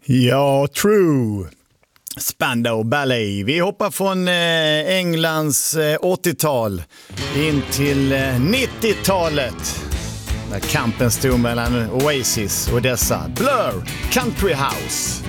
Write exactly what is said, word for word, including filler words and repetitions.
Ja, true. Spandau Ballet. Vi hoppar från eh, Englands eh, åttiotal in till eh, nittiotalet. När kampen stod mellan Oasis och dessa Blur, Country House.